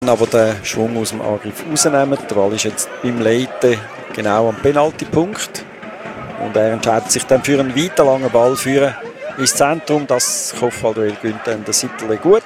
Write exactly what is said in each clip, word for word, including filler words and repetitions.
aber den Schwung aus dem Angriff rausnehmen. Der Ball ist jetzt beim Leite genau am Penaltypunkt. Und er entscheidet sich dann für einen weiter langen Ball führen ins Zentrum. Das Kopfballduell gewinnt dann der Sitterle gut.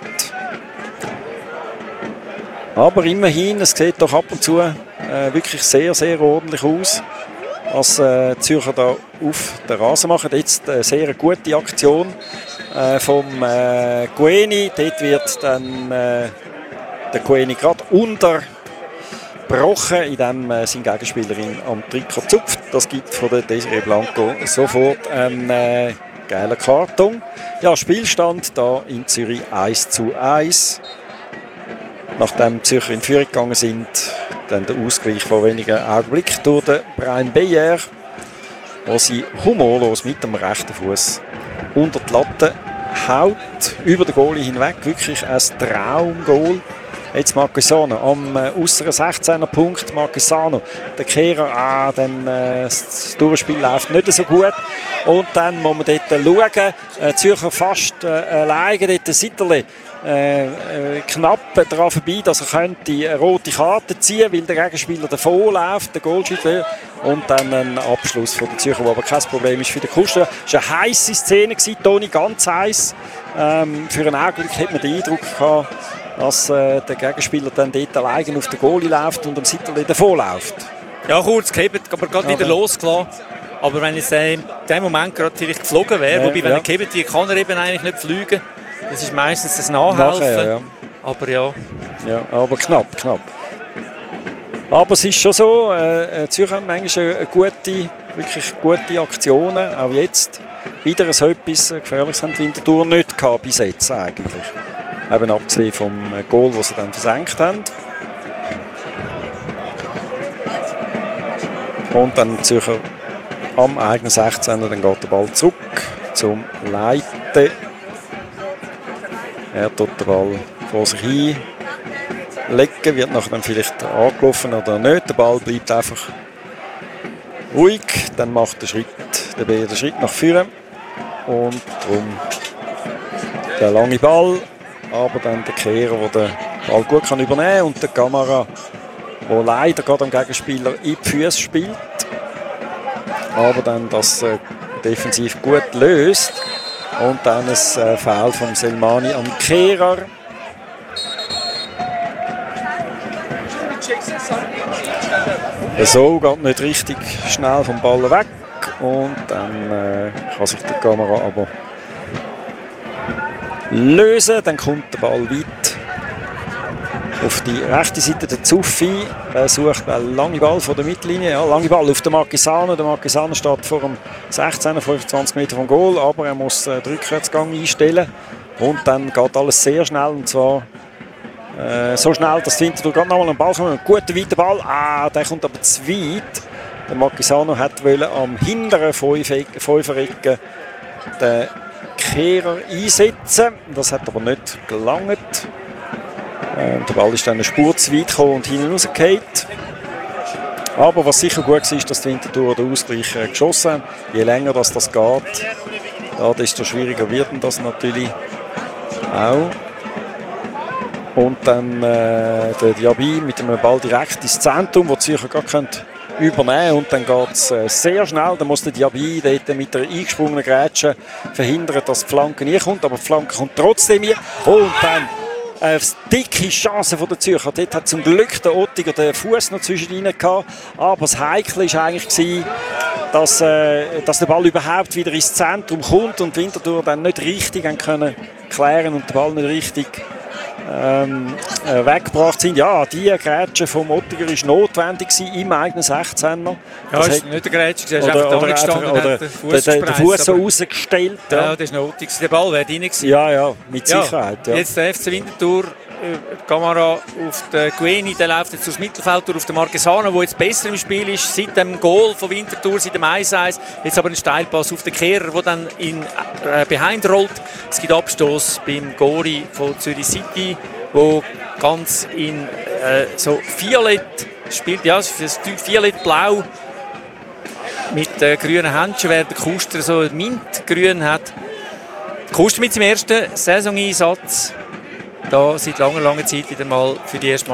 Aber immerhin, es sieht doch ab und zu äh, wirklich sehr, sehr ordentlich aus, was äh, Zürcher da auf den Rasen machen. Jetzt eine sehr gute Aktion äh, vom äh, Gueni. Dort wird dann äh, der Gueni gerade unterbrochen, indem äh, sein Gegenspielerin am Trikot zupft. Das gibt von der Desiree Blanco sofort einen äh, geilen Karton. Ja, Spielstand da in Zürich eins zu eins. Nachdem die Zürcher in Führung gegangen sind, dann der Ausgleich vor wenigen Augenblicken durch den Brian Beyer, wo sie humorlos mit dem rechten Fuß unter die Latte haut, über den Goalie hinweg. Wirklich ein Traumgoal. Jetzt Marquesano am äh, äußeren sechzehner Punkt. Marquesano, der Kehrer, ah, dann, äh, das Durchspiel läuft nicht so gut. Und dann muss man dort schauen. Äh, Zürcher fast äh, alleine, dort Sitterle äh, äh, knapp daran vorbei, dass er könnte eine rote Karte ziehen, weil der Gegenspieler davon läuft, der Goalschütze. Und dann ein Abschluss von der Zürcher, der aber kein Problem ist für den Kuster. Es war eine heisse Szene, Toni, ganz heiß. Ähm, für einen Augenblick hat man den Eindruck gehabt, dass äh, der Gegenspieler dann dort alleine auf den Goalie läuft und am Sitterle davon läuft. Ja, kurz gehebt, aber gerade wieder losgelassen. Aber wenn es in dem Moment gerade vielleicht geflogen wäre, ja, wobei, wenn ja. er gehebt wird, kann er eben eigentlich nicht fliegen. Das ist meistens das Nachhelfen. Nachher, ja. Aber ja. Ja, aber knapp, knapp. Aber es ist schon so, äh, Zürcher hat manchmal eine gute, wirklich gute Aktionen. Auch jetzt wieder so etwas Gefährliches haben die Winterthur nicht gehabt bis jetzt eigentlich. Eben abgesehen vom Goal, das sie dann versenkt haben. Und dann Zürcher am eigenen sechzehner, dann geht der Ball zurück zum Leiten. Er tut den Ball vor sich hin legen, wird nachher dann vielleicht angelaufen oder nicht. Der Ball bleibt einfach ruhig, dann macht der Schritt, der B den Schritt nach vorne und darum der lange Ball, aber dann der Kehrer, der den Ball gut kann übernehmen kann und der Kamera, der leider gerade am Gegenspieler in die Füße spielt, aber dann das äh, defensiv gut löst. Und dann ein äh, Foul von Selmani am Kehrer. So geht nicht richtig schnell vom Ball weg. Und dann äh, kann sich die Kamera aber lösen. Dann kommt der Ball weit auf die rechte Seite. Der Zuffi äh, sucht einen langen Ball von der Mittellinie. Ja, lange Ball auf den Marquesano. Der Marquesano steht vor dem sechzehner, fünfundzwanzig Meter vom Goal, aber er muss äh, den Rückwärtsgang einstellen. Und dann geht alles sehr schnell. Und zwar äh, so schnell, dass die Winterthur gerade nochmal einen Ball kommt. Ein guter, weiter Ball. Ah, der kommt aber zu weit. Der Marquesano hat wollen am hinteren Fünferecken den Kehrer einsetzen. Das hat aber nicht gelangt. Der Ball ist dann eine Spur zu weit gekommen und hinten rausgefallen. Aber was sicher gut war, ist, dass die Winterthur den Ausgleich geschossen haben. Je länger das, das geht, ja, desto schwieriger wird das natürlich auch. Und dann äh, der Diaby mit dem Ball direkt ins Zentrum, wo die Zürcher gar übernehmen können. Und dann geht es äh, sehr schnell. Dann muss der Diaby dort mit der eingesprungenen Grätsche verhindern, dass die Flanke nie kommt. Aber die Flanke kommt trotzdem hier. Und dann eine dicke Chance von der Zürcher. Dort hat zum Glück der Ottiger den Fuß noch zwischendrin gehabt. Aber das Heikle war eigentlich, dass, äh, dass der Ball überhaupt wieder ins Zentrum kommt und die Winterthur dann nicht richtig können klären und der Ball nicht richtig ähm, äh, weggebracht sind. Ja, die Grätsche vom Ottiger war notwendig im eigenen sechzehner. Ja, das ist nicht der Grätsche, der ist einfach da gestanden und hat den Fuß den, den Fuß so rausgestellt. Ja, ja, das ist notig. Der Ball wäre drin gewesen. Ja, ja, mit Sicherheit. Ja. Jetzt der F C Winterthur, die Kamera auf den Gueni, der läuft jetzt aufs Mittelfeld durch auf den Marquesano, der jetzt besser im Spiel ist, seit dem Goal von Winterthur, seit dem eins eins. Jetzt aber ein Steilpass auf den Kehrer, der dann in äh, Behind rollt. Es gibt Abstoß beim Gori von Zürich City, der ganz in äh, so Violett spielt. Ja, es ist Violett-Blau mit äh, grünen Händchen, während der Kuster so Mintgrün hat. Kuster mit seinem ersten Saisoneinsatz da seit langer, langer Zeit wieder mal für die erste